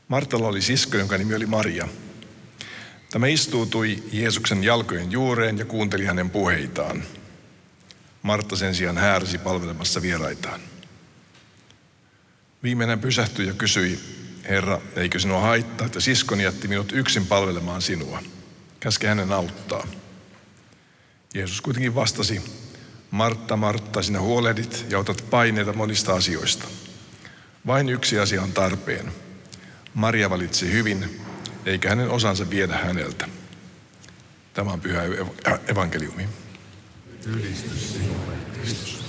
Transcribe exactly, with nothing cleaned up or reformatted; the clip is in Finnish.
Martalla oli sisko, jonka nimi oli Maria. Tämä istuutui Jeesuksen jalkojen juureen ja kuunteli hänen puheitaan. Martta sen sijaan häärsi palvelemassa vieraitaan. Viimeinen pysähtyi ja kysyi, Herra, eikö sinua haittaa, että siskoni jätti minut yksin palvelemaan sinua? Käske hänen auttaa. Jeesus kuitenkin vastasi, Martta, Martta, sinä huolehdit ja otat paineita monista asioista. Vain yksi asia on tarpeen. Maria valitsi hyvin, eikä hänen osansa viedä häneltä. Tämä on pyhä evankeliumi. Ylistys sinulle, Kristus.